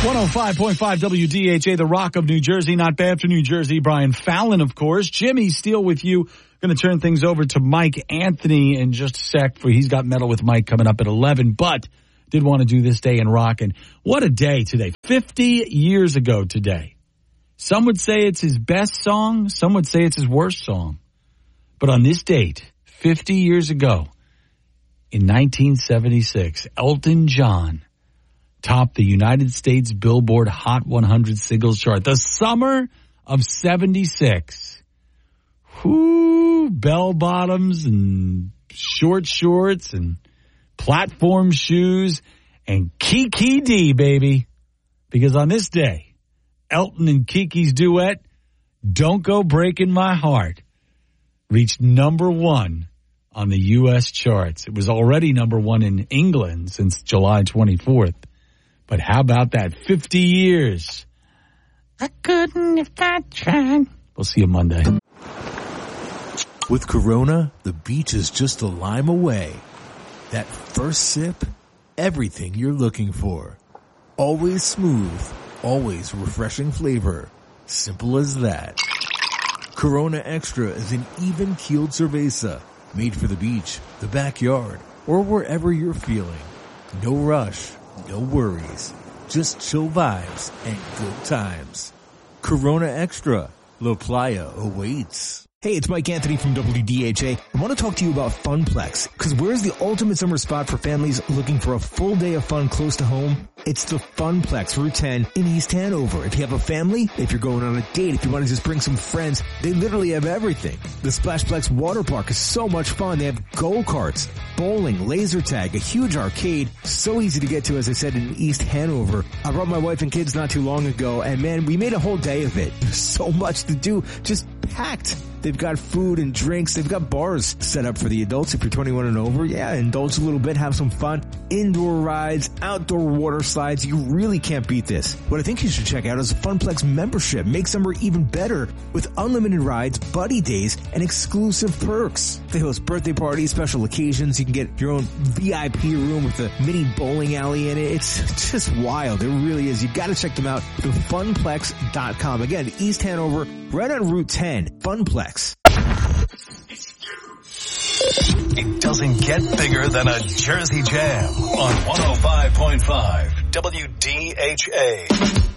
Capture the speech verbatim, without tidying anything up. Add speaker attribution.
Speaker 1: one oh five point five W D H A, the Rock of New Jersey. Not bad for New Jersey. Brian Fallon, of course. Jimmy Steele with you. Going to turn things over to Mike Anthony in just a sec. For he's got Metal with Mike coming up at eleven. But did want to do this day in rock. And what a day today. fifty years ago today. Some would say it's his best song. Some would say it's his worst song. But on this date, fifty years ago, in nineteen seventy-six, Elton John topped the United States Billboard Hot one hundred singles chart. The summer of seventy-six. Whoo, bell bottoms and short shorts and platform shoes and Kiki D, baby. Because on this day, Elton and Kiki's duet, Don't Go Breaking My Heart, reached number one on the U S charts. It was already number one in England since July twenty-fourth. But how about that? fifty years. I couldn't if I tried. We'll see you Monday.
Speaker 2: With Corona, the beach is just a lime away. That first sip, everything you're looking for. Always smooth, always refreshing flavor. Simple as that. Corona Extra is an even-keeled cerveza made for the beach, the backyard, or wherever you're feeling. No rush, no worries, just chill vibes and good times. Corona Extra, La Playa awaits.
Speaker 3: Hey, it's Mike Anthony from W D H A. I want to talk to you about Funplex, because where's the ultimate summer spot for families looking for a full day of fun close to home? It's the Funplex, Route ten in East Hanover. If you have a family, if you're going on a date, if you want to just bring some friends, they literally have everything. The Splashplex water park is so much fun. They have go-karts, bowling, laser tag, a huge arcade, so easy to get to, as I said, in East Hanover. I brought my wife and kids not too long ago, and man, we made a whole day of it. There's so much to do, just packed. They've got food and drinks. They've got bars set up for the adults if you're twenty-one and over. Yeah, indulge a little bit, have some fun. Indoor rides, outdoor water slides. You really can't beat this. What I think you should check out is a Funplex membership. Make summer even better with unlimited rides, buddy days, and exclusive perks. They host birthday parties, special occasions. You can get your own V I P room with a mini bowling alley in it. It's just wild. It really is. You got to check them out. Go to funplex dot com. Again, East Hanover, right on Route ten. Funplex.
Speaker 4: It doesn't get bigger than a Jersey Jam on one oh five point five W D H A.